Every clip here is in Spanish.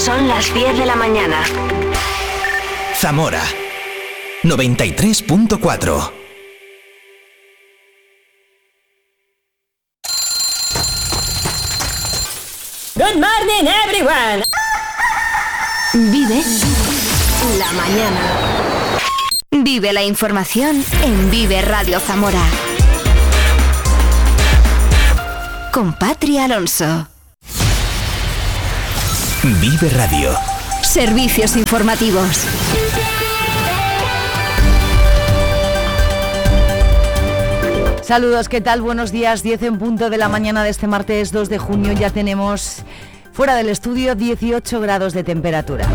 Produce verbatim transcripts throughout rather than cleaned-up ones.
Son las diez de la mañana. Zamora noventa y tres punto cuatro. Good morning, everyone. Vive la mañana. Vive la información en Vive Radio Zamora. Con Patri Alonso. Vive Radio. Servicios informativos. Saludos, ¿qué tal? Buenos días, diez en punto de la mañana de este martes dos de junio. Ya tenemos fuera del estudio dieciocho grados de temperatura.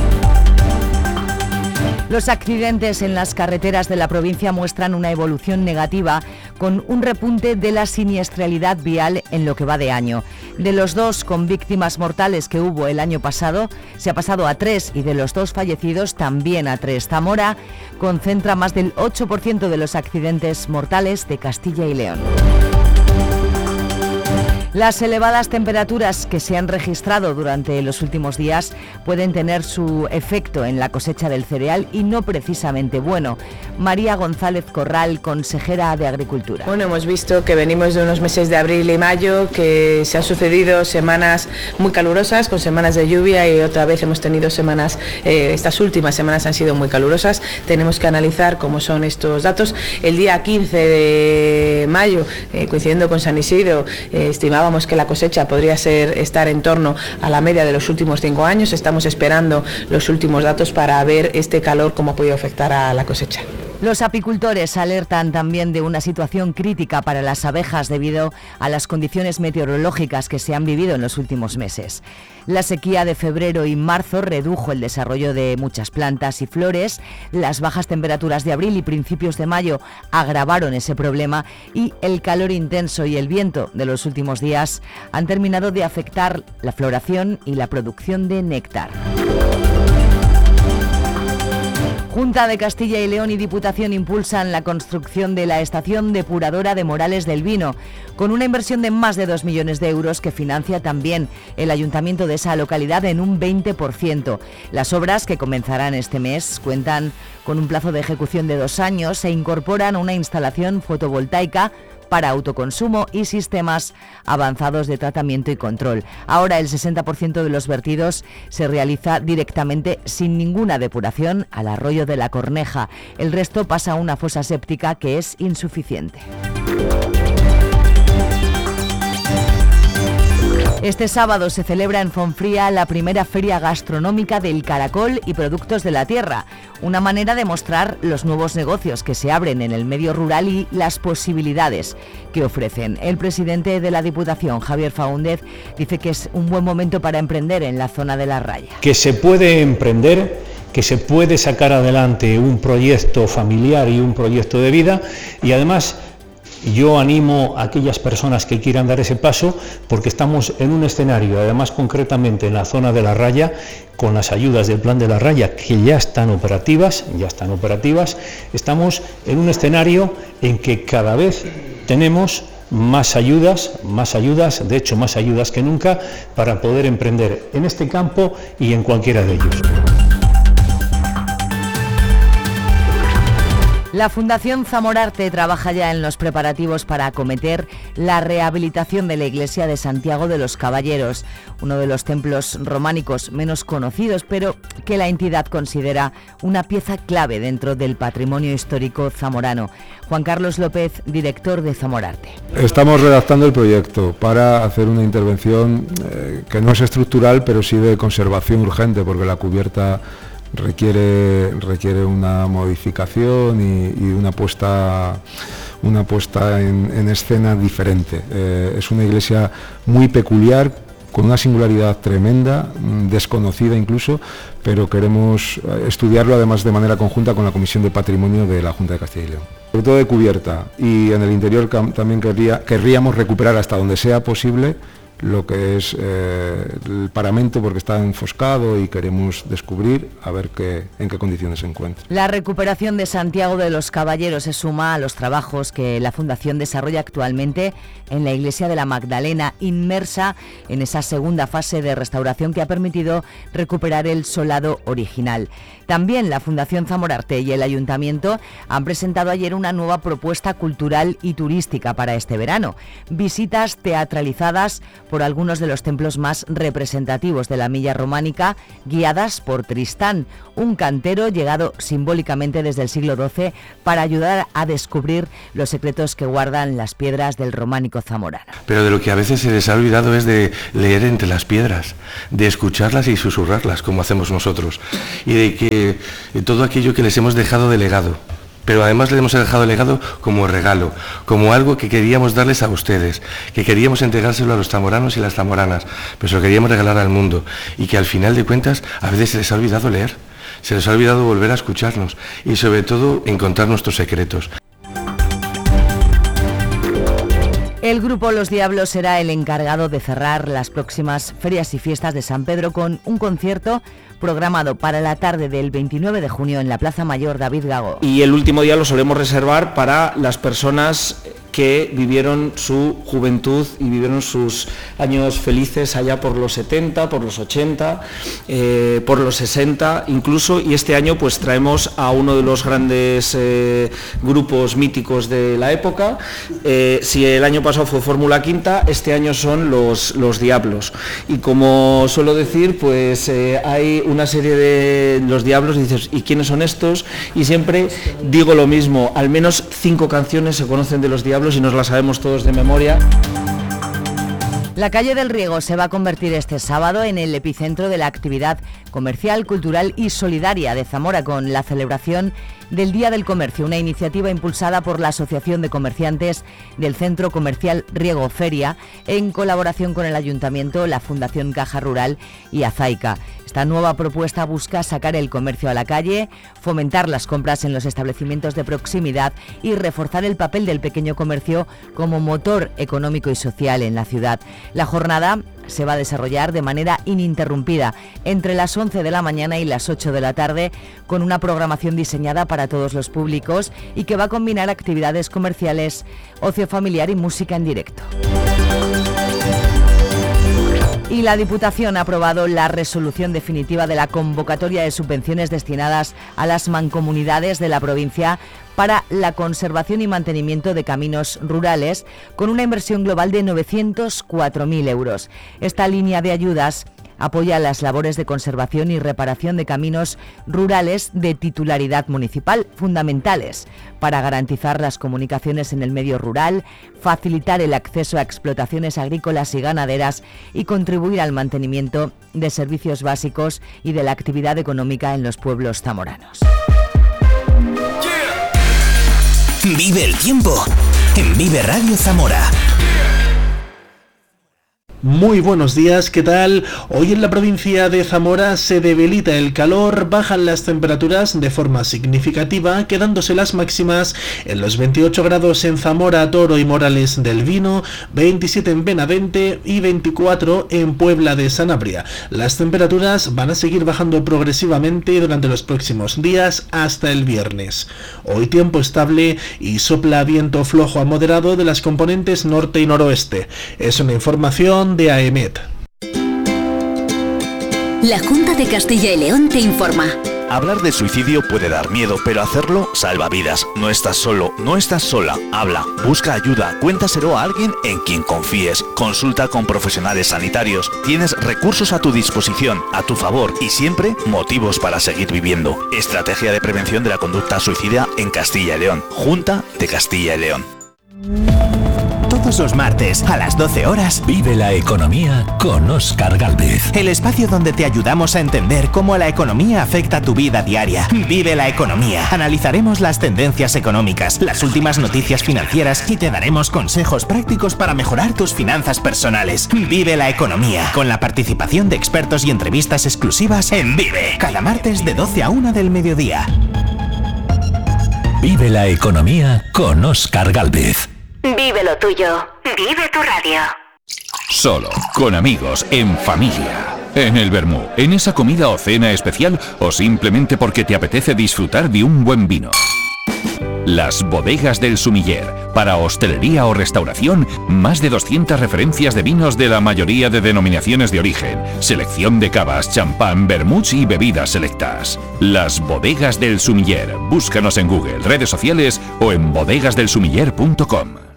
Los accidentes en las carreteras de la provincia muestran una evolución negativa, con un repunte de la siniestralidad vial en lo que va de año. De los dos con víctimas mortales que hubo el año pasado, se ha pasado a tres, y de los dos fallecidos también a tres. Zamora concentra más del ocho por ciento de los accidentes mortales de Castilla y León. Las elevadas temperaturas que se han registrado durante los últimos días pueden tener su efecto en la cosecha del cereal, y no precisamente bueno. María González Corral, consejera de Agricultura. Bueno, hemos visto que venimos de unos meses de abril y mayo, que se han sucedido semanas muy calurosas, con semanas de lluvia, y otra vez hemos tenido semanas, eh, estas últimas semanas han sido muy calurosas. Tenemos que analizar cómo son estos datos. El día quince de mayo, eh, coincidiendo con San Isidro, eh, estimamos que la cosecha podría ser estar en torno a la media de los últimos cinco años. Estamos esperando los últimos datos para ver este calor cómo ha podido afectar a la cosecha. Los apicultores alertan también de una situación crítica para las abejas debido a las condiciones meteorológicas que se han vivido en los últimos meses. La sequía de febrero y marzo redujo el desarrollo de muchas plantas y flores, las bajas temperaturas de abril y principios de mayo agravaron ese problema, y el calor intenso y el viento de los últimos días han terminado de afectar la floración y la producción de néctar. Junta de Castilla y León y Diputación impulsan la construcción de la estación depuradora de Morales del Vino, con una inversión de más de dos millones de euros que financia también el ayuntamiento de esa localidad en un veinte por ciento. Las obras, que comenzarán este mes, cuentan con un plazo de ejecución de dos años e incorporan una instalación fotovoltaica para autoconsumo y sistemas avanzados de tratamiento y control. Ahora el sesenta por ciento de los vertidos se realiza directamente, sin ninguna depuración, al arroyo de la Corneja. El resto pasa a una fosa séptica que es insuficiente. Este sábado se celebra en Fonfría la primera feria gastronómica del caracol y productos de la tierra, una manera de mostrar los nuevos negocios que se abren en el medio rural y las posibilidades que ofrecen. El presidente de la Diputación, Javier Faúndez, dice que es un buen momento para emprender en la zona de La Raya. Que se puede emprender, que se puede sacar adelante un proyecto familiar y un proyecto de vida, y además yo animo a aquellas personas que quieran dar ese paso, porque estamos en un escenario, además concretamente en la zona de La Raya, con las ayudas del Plan de La Raya que ya están operativas, ya están operativas, estamos en un escenario en que cada vez tenemos más ayudas, más ayudas, de hecho más ayudas que nunca, para poder emprender en este campo y en cualquiera de ellos. La Fundación Zamorarte trabaja ya en los preparativos para acometer la rehabilitación de la iglesia de Santiago de los Caballeros, uno de los templos románicos menos conocidos, pero que la entidad considera una pieza clave dentro del patrimonio histórico zamorano. Juan Carlos López, director de Zamorarte. Estamos redactando el proyecto para hacer una intervención eh, que no es estructural, pero sí de conservación urgente, porque la cubierta requiere requiere una modificación y, y una puesta una puesta en, en escena diferente. Eh, es una iglesia muy peculiar, con una singularidad tremenda, desconocida incluso, pero queremos estudiarlo además de manera conjunta con la Comisión de Patrimonio de la Junta de Castilla y León. Sobre todo de cubierta, y en el interior también querría, querríamos recuperar hasta donde sea posible lo que es eh, el paramento, porque está enfoscado y queremos descubrir a ver qué, en qué condiciones se encuentra. La recuperación de Santiago de los Caballeros se suma a los trabajos que la Fundación desarrolla actualmente en la Iglesia de la Magdalena, inmersa en esa segunda fase de restauración que ha permitido recuperar el solado original. También la Fundación Zamorarte y el Ayuntamiento han presentado ayer una nueva propuesta cultural y turística para este verano. Visitas teatralizadas por algunos de los templos más representativos de la milla románica, guiadas por Tristán, un cantero llegado simbólicamente desde el siglo doce para ayudar a descubrir los secretos que guardan las piedras del románico zamorano. Pero de lo que a veces se les ha olvidado es de leer entre las piedras, de escucharlas y susurrarlas, como hacemos nosotros, y de que todo aquello que les hemos dejado de legado, pero además les hemos dejado de legado como regalo, como algo que queríamos darles a ustedes, que queríamos entregárselo a los zamoranos y las zamoranas, pero se lo queríamos regalar al mundo, y que al final de cuentas a veces se les ha olvidado leer, se les ha olvidado volver a escucharnos y sobre todo encontrar nuestros secretos. El grupo Los Diablos será el encargado de cerrar las próximas ferias y fiestas de San Pedro con un concierto programado para la tarde del veintinueve de junio en la Plaza Mayor David Gago. Y el último día lo solemos reservar para las personas que vivieron su juventud y vivieron sus años felices allá por los setenta, por los ochenta, eh, por los sesenta incluso, y este año pues traemos a uno de los grandes eh, grupos míticos de la época. Eh, si el año pasado fue Fórmula Quinta, este año son los, los Diablos, y como suelo decir, pues eh, hay una serie de Los Diablos y dices, ¿y quiénes son estos? Y siempre digo lo mismo, al menos cinco canciones se conocen de Los Diablos y nos las sabemos todos de memoria. La calle del Riego se va a convertir este sábado en el epicentro de la actividad comercial, cultural y solidaria de Zamora, con la celebración del Día del Comercio, una iniciativa impulsada por la Asociación de Comerciantes del Centro Comercial Riego Feria, en colaboración con el Ayuntamiento, la Fundación Caja Rural y Azaica. Esta nueva propuesta busca sacar el comercio a la calle, fomentar las compras en los establecimientos de proximidad y reforzar el papel del pequeño comercio como motor económico y social en la ciudad. La jornada se va a desarrollar de manera ininterrumpida entre las once de la mañana y las ocho de la tarde, con una programación diseñada para todos los públicos y que va a combinar actividades comerciales, ocio familiar y música en directo. Y la Diputación ha aprobado la resolución definitiva de la convocatoria de subvenciones destinadas a las mancomunidades de la provincia para la conservación y mantenimiento de caminos rurales, con una inversión global de novecientos cuatro mil euros. Esta línea de ayudas apoya las labores de conservación y reparación de caminos rurales de titularidad municipal, fundamentales para garantizar las comunicaciones en el medio rural, facilitar el acceso a explotaciones agrícolas y ganaderas y contribuir al mantenimiento de servicios básicos y de la actividad económica en los pueblos zamoranos. Vive el tiempo en Vive Radio Zamora. Muy buenos días, ¿qué tal? Hoy en la provincia de Zamora se debilita el calor, bajan las temperaturas de forma significativa, quedándose las máximas en los veintiocho grados en Zamora, Toro y Morales del Vino, veintisiete en Benavente y veinticuatro en Puebla de Sanabria. Las temperaturas van a seguir bajando progresivamente durante los próximos días hasta el viernes. Hoy tiempo estable y sopla viento flojo a moderado de las componentes norte y noroeste. Es una información de A E M E T. La Junta de Castilla y León te informa. Hablar de suicidio puede dar miedo, pero hacerlo salva vidas. No estás solo, no estás sola. Habla, busca ayuda, cuéntaselo a alguien en quien confíes. Consulta con profesionales sanitarios. Tienes recursos a tu disposición, a tu favor y siempre motivos para seguir viviendo. Estrategia de prevención de la conducta suicida en Castilla y León. Junta de Castilla y León. Todos los martes a las doce horas, Vive la Economía con Óscar Gálvez. El espacio donde te ayudamos a entender cómo la economía afecta tu vida diaria. Vive la Economía. Analizaremos las tendencias económicas, las últimas noticias financieras y te daremos consejos prácticos para mejorar tus finanzas personales. Vive la Economía, con la participación de expertos y entrevistas exclusivas en Vive. Cada martes de doce a una del mediodía. Vive la Economía con Óscar Gálvez. Vive lo tuyo. Vive tu radio. Solo, con amigos, en familia. En el vermú, en esa comida o cena especial o simplemente porque te apetece disfrutar de un buen vino. Las bodegas del Sumiller. Para hostelería o restauración, más de doscientas referencias de vinos de la mayoría de denominaciones de origen. Selección de cavas, champán, vermuts y bebidas selectas. Las bodegas del Sumiller. Búscanos en Google, redes sociales o en bodegas del sumiller punto com.